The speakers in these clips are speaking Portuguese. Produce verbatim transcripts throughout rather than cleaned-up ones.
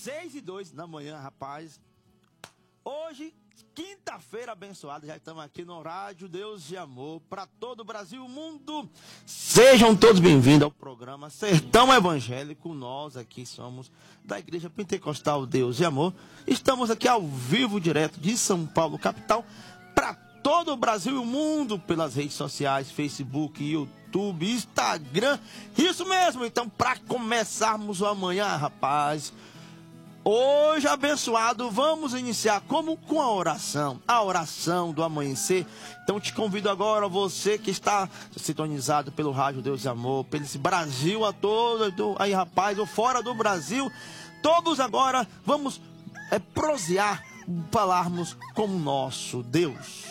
seis e dois da manhã, rapaz. Hoje, quinta-feira abençoada, já estamos aqui no Rádio Deus de Amor para todo o Brasil e o mundo. Sejam todos bem-vindos ao programa Sertão Evangélico. Nós aqui somos da Igreja Pentecostal Deus de Amor. Estamos aqui ao vivo, direto de São Paulo, capital, para todo o Brasil e o mundo, pelas redes sociais, Facebook, YouTube, Instagram. Isso mesmo, então, para começarmos o amanhã, rapaz, hoje abençoado, vamos iniciar como com a oração, a oração do amanhecer. Então te convido agora, você que está sintonizado pelo Rádio Deus de Amor, pelo esse Brasil a todo, aí rapaz, ou fora do Brasil, todos agora vamos é, prosear, falarmos com o nosso Deus.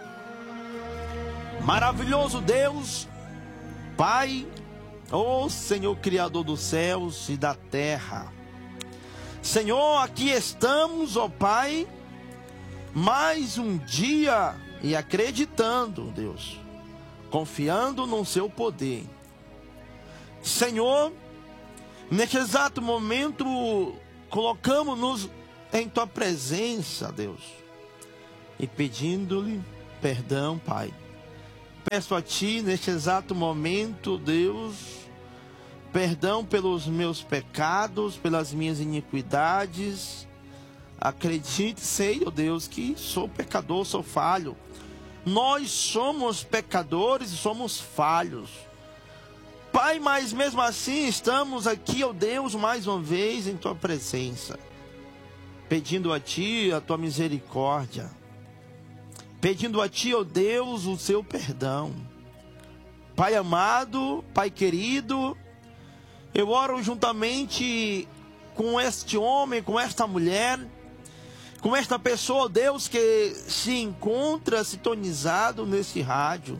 Maravilhoso Deus, Pai, ó Senhor Criador dos céus e da terra. Senhor, aqui estamos, ó Pai, mais um dia e acreditando, Deus, confiando no seu poder. Senhor, neste exato momento, colocamos-nos em tua presença, Deus, e pedindo-lhe perdão, Pai. Peço a Ti, neste exato momento, Deus, perdão pelos meus pecados, pelas minhas iniquidades. Acredite, sei, ó Deus, que sou pecador, sou falho. Nós somos pecadores e somos falhos. Pai, mas mesmo assim estamos aqui, ó Deus, mais uma vez em Tua presença, pedindo a Ti a Tua misericórdia, pedindo a Ti, ó Deus, o Seu perdão. Pai amado, Pai querido, eu oro juntamente com este homem, com esta mulher, com esta pessoa, Deus, que se encontra sintonizado nesse rádio.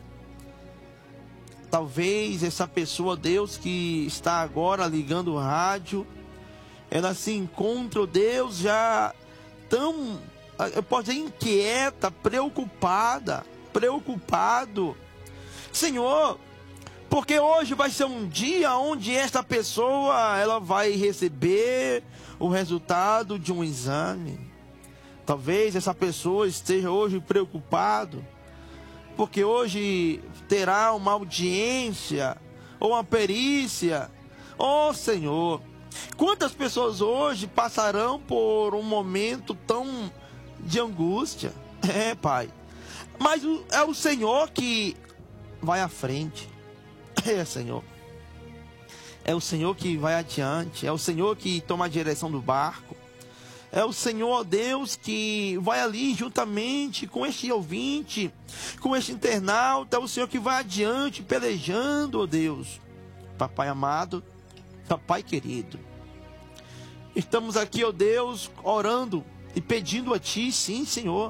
Talvez essa pessoa, Deus, que está agora ligando o rádio, ela se encontra, Deus, já tão, eu posso dizer, inquieta, preocupada, preocupado. Senhor, porque hoje vai ser um dia onde esta pessoa ela vai receber o resultado de um exame. Talvez essa pessoa esteja hoje preocupado, porque hoje terá uma audiência ou uma perícia. Oh Senhor, quantas pessoas hoje passarão por um momento tão de angústia? É, Pai, mas é o Senhor que vai à frente. É, Senhor, é o Senhor que vai adiante, é o Senhor que toma a direção do barco, é o Senhor, Deus, que vai ali juntamente com este ouvinte, com este internauta, é o Senhor que vai adiante, pelejando, ó Deus. Papai amado, Papai querido, estamos aqui, ó Deus, orando e pedindo a Ti, sim, Senhor,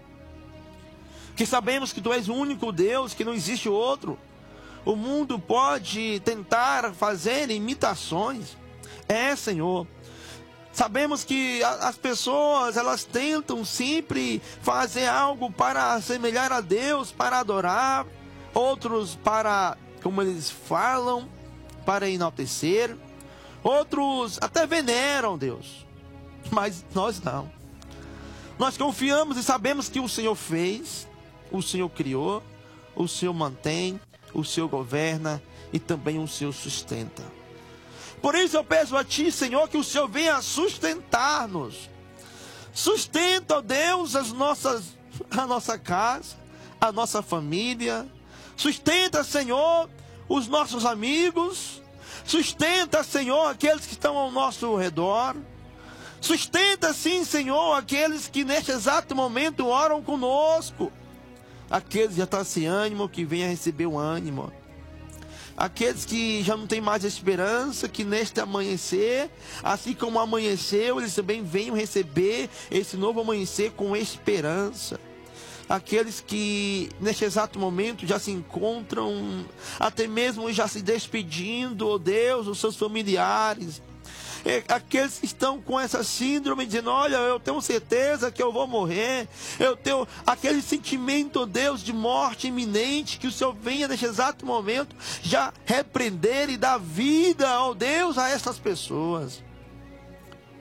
que sabemos que Tu és o único Deus, que não existe outro. O mundo pode tentar fazer imitações. É, Senhor. Sabemos que as pessoas, elas tentam sempre fazer algo para assemelhar a Deus, para adorar. Outros para, como eles falam, para enaltecer. Outros até veneram Deus. Mas nós não. Nós confiamos e sabemos que o Senhor fez, o Senhor criou, o Senhor mantém, o Senhor governa e também o Senhor sustenta. Por isso eu peço a Ti, Senhor, que o Senhor venha sustentar-nos. Sustenta, ó Deus, as nossas, a nossa casa, a nossa família. Sustenta, Senhor, os nossos amigos. Sustenta, Senhor, aqueles que estão ao nosso redor. Sustenta, sim, Senhor, aqueles que neste exato momento oram conosco. Aqueles que já estão sem ânimo, que venham receber o ânimo. Aqueles que já não têm mais esperança, que neste amanhecer, assim como amanheceu, eles também venham receber esse novo amanhecer com esperança. Aqueles que neste exato momento já se encontram, até mesmo já se despedindo, ó Deus, dos seus familiares. Aqueles que estão com essa síndrome, dizendo, olha, eu tenho certeza que eu vou morrer. Eu tenho aquele sentimento, oh Deus, de morte iminente. Que o Senhor venha neste exato momento já repreender e dar vida, oh Deus, a essas pessoas.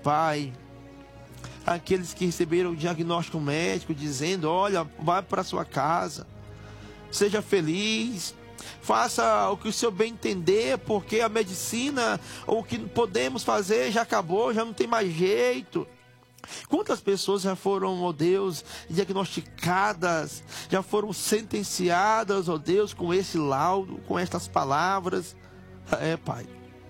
Pai, aqueles que receberam o diagnóstico médico dizendo: olha, vai para sua casa, seja feliz, faça o que o Senhor bem entender, porque a medicina, o que podemos fazer já acabou, já não tem mais jeito. Quantas pessoas já foram, ó Deus, diagnosticadas, já foram sentenciadas, ó Deus, com esse laudo, com estas palavras? É, Pai.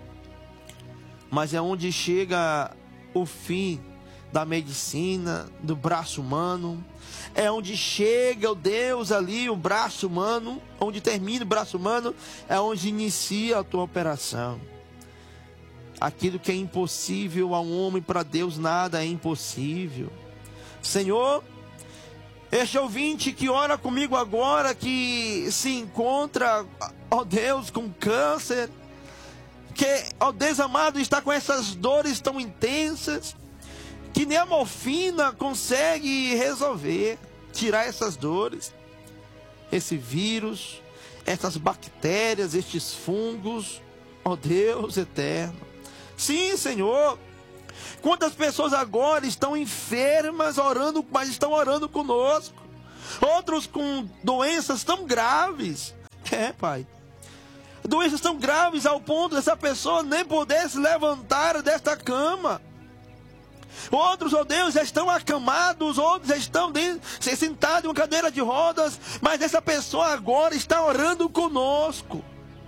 Mas é onde chega o fim da medicina, do braço humano. É onde chega o Deus ali, o braço humano, onde termina o braço humano, é onde inicia a tua operação. Aquilo que é impossível ao homem, para Deus nada é impossível. Senhor, este ouvinte que ora comigo agora, que se encontra, ó Deus, com câncer, que, ó Deus amado, está com essas dores tão intensas, que nem a morfina consegue resolver, tirar essas dores, esse vírus, essas bactérias, estes fungos, ó Deus eterno. Sim, Senhor. Quantas pessoas agora estão enfermas, orando, mas estão orando conosco. Outros com doenças tão graves. É, Pai. Doenças tão graves ao ponto dessa pessoa nem poder se levantar desta cama. Outros, ó Deus, já estão acamados, outros já estão dentro, sentados em uma cadeira de rodas, mas essa pessoa agora está orando conosco.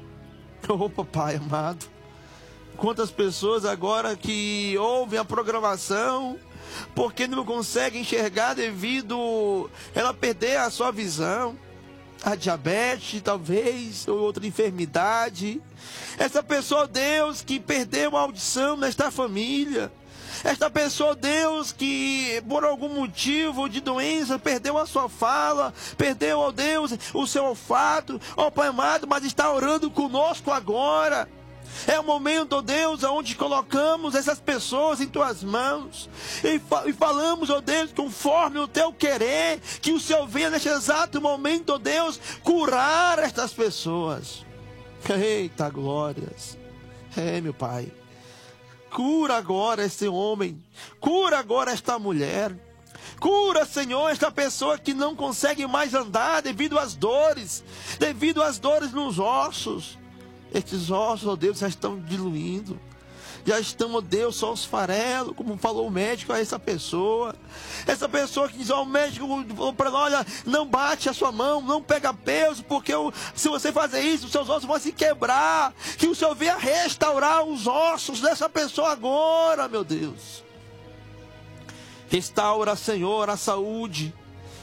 Oh, Papai amado. Quantas pessoas agora que ouvem a programação, porque não conseguem enxergar devido ela perder a sua visão, a diabetes talvez, ou outra enfermidade. Essa pessoa, Deus, que perdeu a audição nesta família. Esta pessoa, Deus, que por algum motivo de doença perdeu a sua fala, perdeu, ó Deus, o seu olfato, ó Pai amado, mas está orando conosco agora. É o momento, ó Deus, onde colocamos essas pessoas em tuas mãos e, fa e falamos, ó Deus, conforme o teu querer, que o Senhor venha neste exato momento, ó Deus, curar estas pessoas. Eita glórias! É, meu Pai, cura agora esse homem, cura agora esta mulher. Cura, Senhor, esta pessoa que não consegue mais andar devido às dores, devido às dores nos ossos. Estes ossos, ó Deus, já estão diluindo. Já estão, ó Deus, só os farelos, como falou o médico a essa pessoa. Essa pessoa que diz, ó, o médico falou para ela: olha, não bate a sua mão, não pega peso, porque eu, se você fazer isso, os seus ossos vão se quebrar. Que o Senhor venha restaurar os ossos dessa pessoa agora, meu Deus. Restaura, Senhor, a saúde.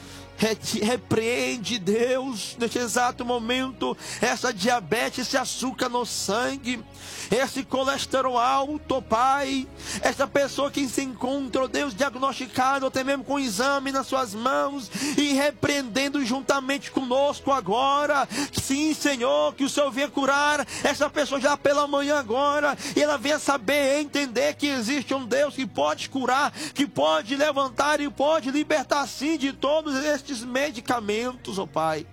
Repreende, Deus, neste exato momento, essa diabetes, esse açúcar no sangue, esse colesterol alto, Pai. Essa pessoa que se encontra, Deus, diagnosticado, até mesmo com exame nas suas mãos, e repreendendo juntamente conosco agora. Sim, Senhor, que o Senhor venha curar essa pessoa já pela manhã agora, e ela venha saber, entender que existe um Deus que pode curar, que pode levantar e pode libertar, sim, de todos estes medicamentos, ó Pai.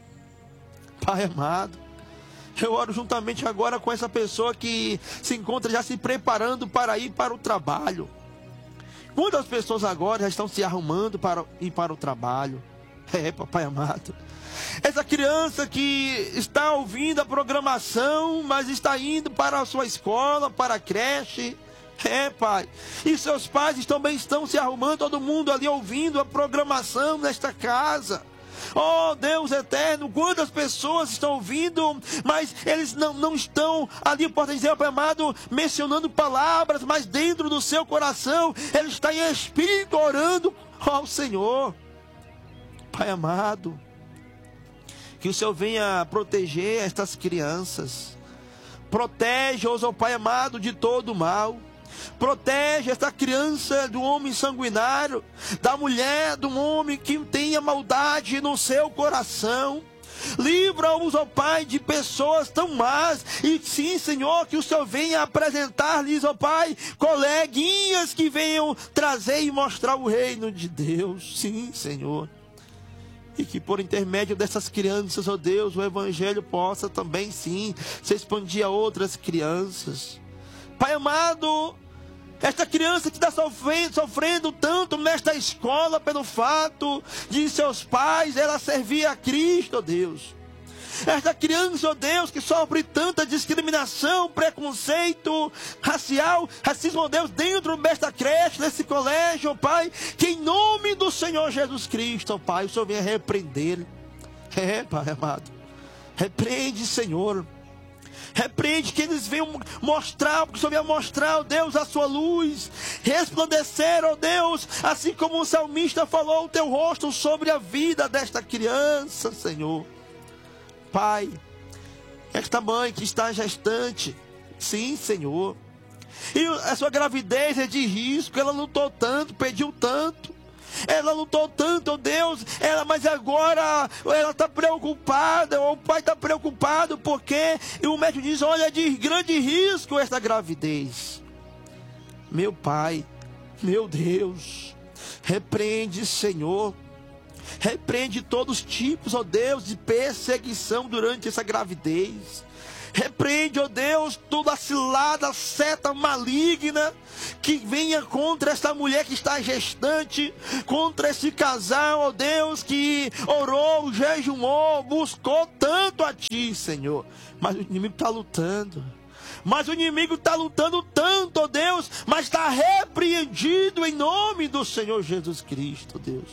Pai amado, eu oro juntamente agora com essa pessoa que se encontra já se preparando para ir para o trabalho. Quantas pessoas agora já estão se arrumando para ir para o trabalho? É, Papai amado, essa criança que está ouvindo a programação, mas está indo para a sua escola, para a creche. É, Pai, e seus pais também estão se arrumando, todo mundo ali ouvindo a programação nesta casa. Oh Deus eterno, quantas pessoas estão ouvindo, mas eles não, não estão ali, pode dizer, Pai amado, mencionando palavras, mas dentro do seu coração, ele está em espírito orando ao Senhor. Pai amado, que o Senhor venha proteger estas crianças. Protege-os, ó Pai amado, de todo o mal. Protege esta criança do homem sanguinário, da mulher, do homem que tenha maldade no seu coração. Livra-os, ó Pai, de pessoas tão más. E sim, Senhor, que o Senhor venha apresentar-lhes, ó Pai, coleguinhas que venham trazer e mostrar o reino de Deus. Sim, Senhor. E que por intermédio dessas crianças, ó Deus, o Evangelho possa também, sim, se expandir a outras crianças. Pai amado, Esta criança que está sofrendo, sofrendo tanto nesta escola pelo fato de seus pais, ela servir a Cristo, ó Deus. Esta criança, ó Deus, que sofre tanta discriminação, preconceito racial, racismo, ó Deus, dentro desta creche, desse colégio, ó Pai, que em nome do Senhor Jesus Cristo, ó Pai, o Senhor venha repreender. É, Pai amado, repreende, Senhor. Repreende, que eles venham mostrar, porque o Senhor venha mostrar, ó Deus, a sua luz, resplandecer, ó Deus, assim como o salmista falou, o teu rosto sobre a vida desta criança, Senhor. Pai, esta mãe que está gestante, sim, Senhor, e a sua gravidez é de risco, ela lutou tanto, pediu tanto, ela lutou tanto, ó Deus, ela, mas agora ela está preocupada, o pai está preocupado, porque e o médico diz, olha, é de grande risco esta gravidez. Meu Pai, meu Deus, repreende, Senhor, repreende todos os tipos, ó Deus, de perseguição durante essa gravidez. Repreende, ó Deus, toda a cilada, seta maligna que venha contra esta mulher que está gestante, contra esse casal, ó Deus, que orou, jejuou, buscou tanto a Ti, Senhor. Mas o inimigo está lutando. Mas o inimigo está lutando tanto, ó Deus, mas está repreendido em nome do Senhor Jesus Cristo, Deus.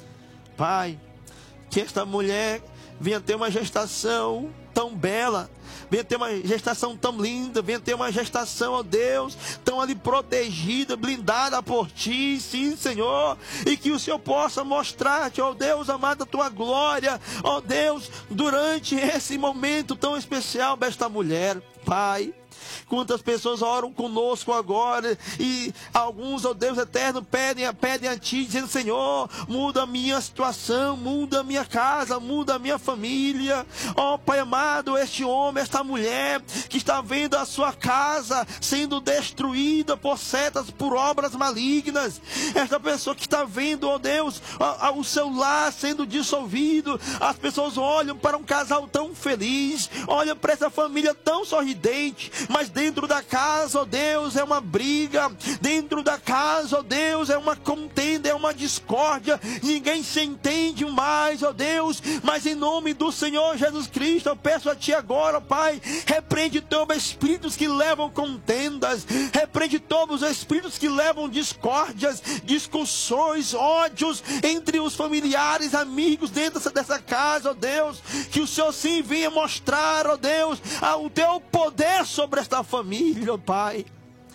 Pai, que esta mulher venha ter uma gestação tão bela, venha ter uma gestação tão linda, venha ter uma gestação, ó Deus, tão ali protegida, blindada por Ti, sim, Senhor, e que o Senhor possa mostrar-te, ó Deus amado, a Tua glória, ó Deus, durante esse momento tão especial desta mulher, Pai. Quantas pessoas oram conosco agora, e alguns, ó Deus eterno, pedem, pedem a Ti, dizendo, Senhor, muda a minha situação, muda a minha casa, muda a minha família. Ó Pai amado, este homem, esta mulher, que está vendo a sua casa sendo destruída por setas, por obras malignas. Esta pessoa que está vendo, ó Deus, o seu lar sendo dissolvido. As pessoas olham para um casal tão feliz, olham para essa família tão sorridente, mas dentro da casa, ó Deus, é uma briga. Dentro da casa, ó Deus, é uma contenda, é uma discórdia. Ninguém se entende mais, ó Deus. Mas em nome do Senhor Jesus Cristo, eu peço a Ti agora, Pai, repreende todos os espíritos que levam contendas, repreende todos os espíritos que levam discórdias, discussões, ódios entre os familiares, amigos dentro dessa casa, ó Deus. Que o Senhor sim venha mostrar, ó Deus, o Teu poder sobre esta família, ó Pai.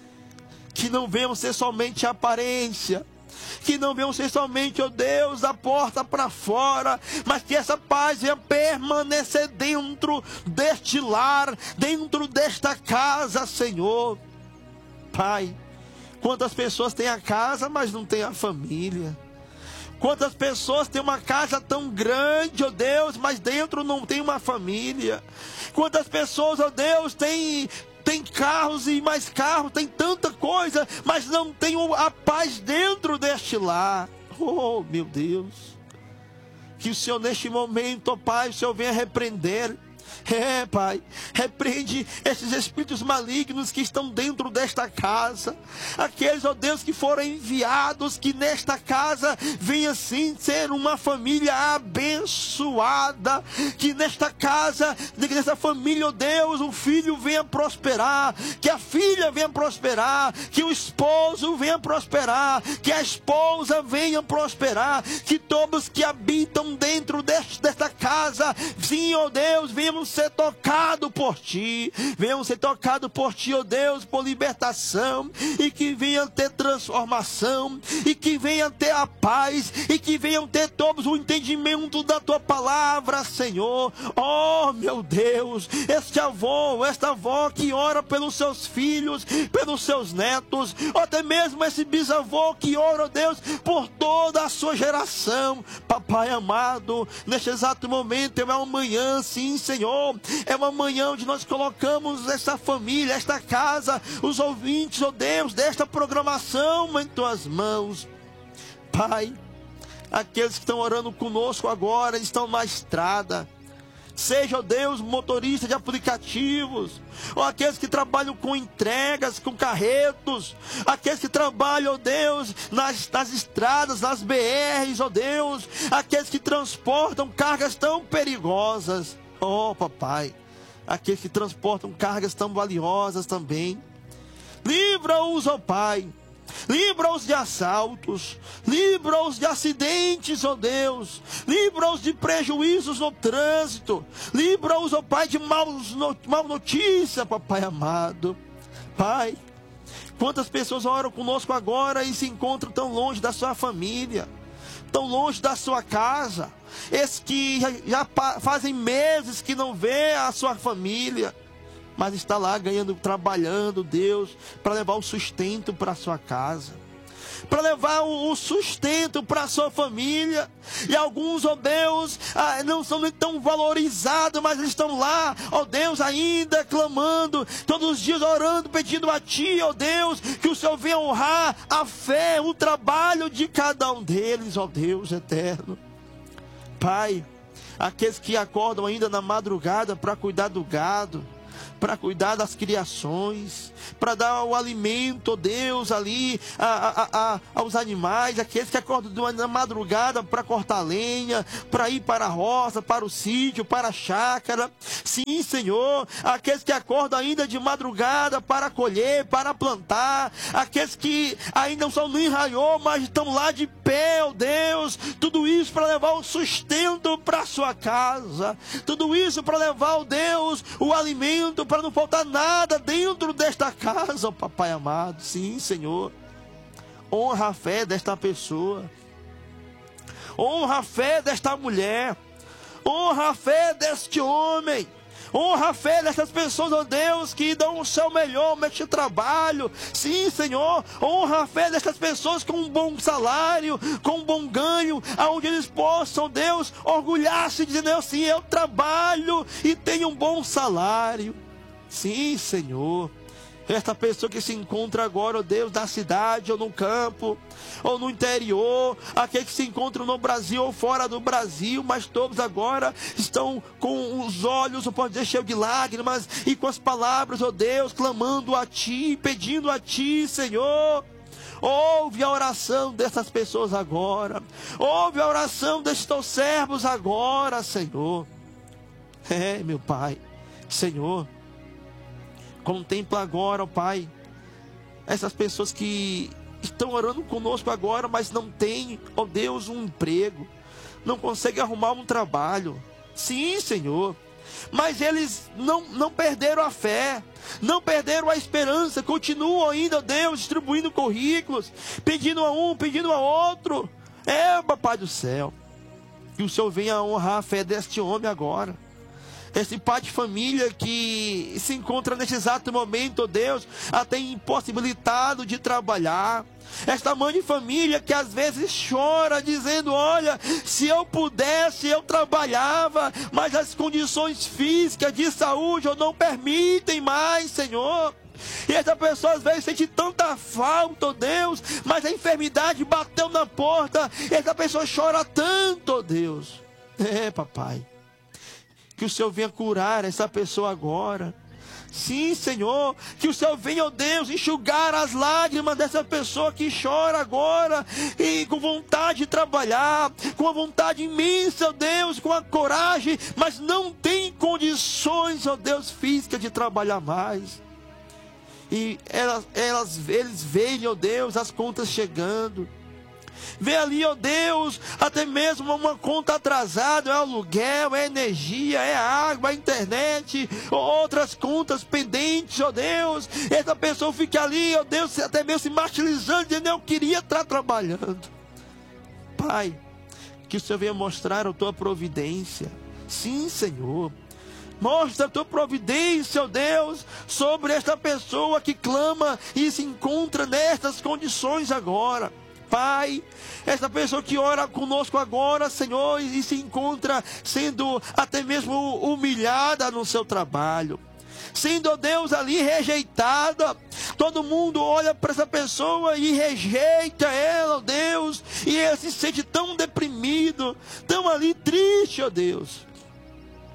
Que não venham ser somente aparência, que não venham ser somente, ó Deus, da porta para fora, mas que essa paz venha permanecer dentro deste lar, dentro desta casa, Senhor. Pai, quantas pessoas têm a casa, mas não têm a família. Quantas pessoas têm uma casa tão grande, ó Deus, mas dentro não tem uma família. Quantas pessoas, ó Deus, têm... tem carros e mais carros, tem tanta coisa, mas não tem a paz dentro deste lar. Oh, meu Deus. Que o Senhor neste momento, ó Pai, o Senhor venha repreender. É, Pai, repreende esses espíritos malignos que estão dentro desta casa. Aqueles, ó Deus, que foram enviados, que nesta casa venha sim ser uma família abençoada. Que nesta casa, nessa família, ó Deus, o filho venha prosperar, que a filha venha prosperar, que o esposo venha prosperar, que a esposa venha prosperar, que todos que habitam dentro deste, desta casa, sim, ó Deus, venham ser tocado por Ti, venham ser tocado por Ti, ó Deus, por libertação, e que venham ter transformação, e que venham ter a paz, e que venham ter todos o entendimento da Tua palavra, Senhor. Oh, meu Deus, este avô, esta avó que ora pelos seus filhos, pelos seus netos, ou até mesmo esse bisavô que ora, ó Deus, por toda a sua geração. Papai amado, neste exato momento é uma manhã, sim, Senhor, é uma manhã onde nós colocamos essa família, esta casa, os ouvintes, ó Deus, desta programação em Tuas mãos. Pai, aqueles que estão orando conosco agora, estão na estrada, Seja, ó Deus, motorista de aplicativos, ou aqueles que trabalham com entregas, com carretos, aqueles que trabalham, ó Deus, nas, nas estradas, nas B Rs, ó Deus, aqueles que transportam cargas tão perigosas, ó papai, aqueles que transportam cargas tão valiosas também. Livra-os, ó Pai, livra-os de assaltos, livra-os de acidentes, ó Deus, livra-os de prejuízos no trânsito, livra-os, ó Pai, de maus, mal notícia, papai amado. Pai, quantas pessoas oram conosco agora e se encontram tão longe da sua família, tão longe da sua casa, esses que já, já fazem meses que não vê a sua família, mas está lá ganhando, trabalhando, Deus, para levar o sustento para a sua casa, para levar o sustento para a sua família. E alguns, ó Deus, não são nem tão valorizados, mas eles estão lá, ó Deus, ainda clamando, todos os dias orando, pedindo a Ti, ó Deus, que o Senhor venha honrar a fé, o trabalho de cada um deles, ó Deus eterno. Pai, aqueles que acordam ainda na madrugada para cuidar do gado, para cuidar das criações, para dar o alimento, ó Deus, ali a, a, a, aos animais, aqueles que acordam na madrugada para cortar lenha, para ir para a roça, para o sítio, para a chácara. Sim, Senhor, aqueles que acordam ainda de madrugada para colher, para plantar, aqueles que ainda não são nem raiou, mas estão lá de pé, ó Deus, tudo isso para levar o sustento para a sua casa, tudo isso para levar, ó Deus, o alimento, para não faltar nada dentro desta casa, ó papai amado. Sim, Senhor, honra a fé desta pessoa, honra a fé desta mulher, honra a fé deste homem, honra a fé dessas pessoas, ó Deus, que dão o seu melhor neste trabalho. Sim, Senhor, honra a fé dessas pessoas com um bom salário, com um bom ganho, aonde eles possam, Deus, orgulhar-se, dizendo assim: eu trabalho e tenho um bom salário. Sim, Senhor, esta pessoa que se encontra agora, ó Deus, na cidade ou no campo, ou no interior, aqueles que se encontram no Brasil ou fora do Brasil, mas todos agora estão com os olhos, eu posso dizer, cheios de lágrimas, e com as palavras, ó Deus, clamando a Ti, pedindo a Ti, Senhor. Ouve a oração dessas pessoas agora, ouve a oração destes teus servos agora, Senhor. É, meu Pai, Senhor, contempla agora, ó Pai, essas pessoas que estão orando conosco agora, mas não têm, ó Deus, um emprego, não conseguem arrumar um trabalho. Sim, Senhor, mas eles não, não perderam a fé, não perderam a esperança, continuam ainda, ó Deus, distribuindo currículos, pedindo a um, pedindo a outro. É, papai do céu, que o Senhor venha honrar a fé deste homem agora, esse pai de família que se encontra nesse exato momento, ó Deus, até impossibilitado de trabalhar. Esta mãe de família que às vezes chora, dizendo: olha, se eu pudesse eu trabalhava, mas as condições físicas de saúde não permitem mais, Senhor. E essa pessoa às vezes sente tanta falta, ó Deus, mas a enfermidade bateu na porta, e essa pessoa chora tanto, ó Deus. É, papai, que o Senhor venha curar essa pessoa agora. Sim, Senhor, que o Senhor venha, ó Deus, enxugar as lágrimas dessa pessoa que chora agora, e com vontade de trabalhar, com a vontade imensa, ó Deus, com a coragem, mas não tem condições, ó Deus, físicas de trabalhar mais. E elas, elas, eles veem, ó Deus, as contas chegando. Vê ali, ó Deus, até mesmo uma conta atrasada, é aluguel, é energia, é água, é internet, outras contas pendentes, ó Deus. Essa pessoa fica ali, ó Deus, até mesmo se martirizando, dizendo: eu queria estar trabalhando. Pai, que o Senhor venha mostrar a Tua providência. Sim, Senhor, mostra a Tua providência, ó Deus, sobre esta pessoa que clama e se encontra nestas condições agora. Pai, essa pessoa que ora conosco agora, Senhor, e se encontra sendo até mesmo humilhada no seu trabalho, sendo, ó Deus, ali rejeitada. Todo mundo olha para essa pessoa e rejeita ela, ó Deus, e ela se sente tão deprimido, tão ali triste, ó Deus.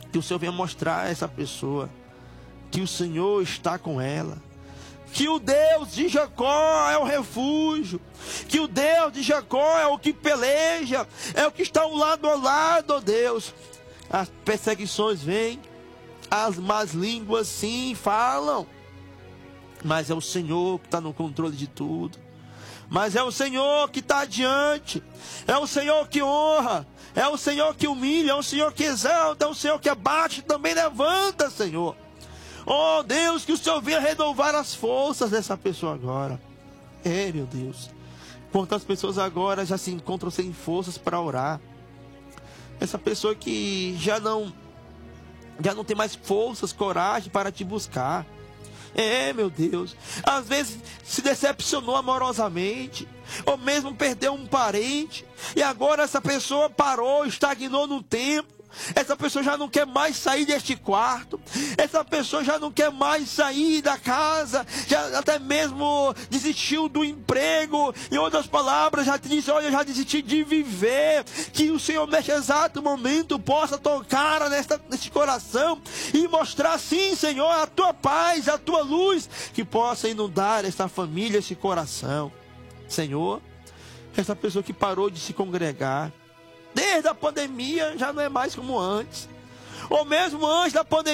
Que o Senhor venha mostrar a essa pessoa que o Senhor está com ela. Que o Deus de Jacó é o refúgio. Que o Deus de Jacó é o que peleja. É o que está ao lado ao lado, ó Deus. As perseguições vêm. As más línguas sim falam. Mas é o Senhor que está no controle de tudo. Mas é o Senhor que está adiante. É o Senhor que honra. É o Senhor que humilha. É o Senhor que exalta. É o Senhor que abate e também levanta, Senhor. Oh Deus, que o Senhor venha renovar as forças dessa pessoa agora. É, meu Deus. Quantas pessoas agora já se encontram sem forças para orar. Essa pessoa que já não, já não tem mais forças, coragem para te buscar. É, meu Deus. Às vezes se decepcionou amorosamente. Ou mesmo perdeu um parente. E agora essa pessoa parou, estagnou no tempo. Essa pessoa já não quer mais sair deste quarto. Essa pessoa já não quer mais sair da casa. Já até mesmo desistiu do emprego. Em outras palavras, já disse: olha, eu já desisti de viver. Que o Senhor, neste exato momento, possa tocar nesta, neste coração e mostrar, sim, Senhor, a tua paz, a tua luz, que possa inundar esta família, esse coração. Senhor, essa pessoa que parou de se congregar desde a pandemia, já não é mais como antes. Ou mesmo antes da pandemia,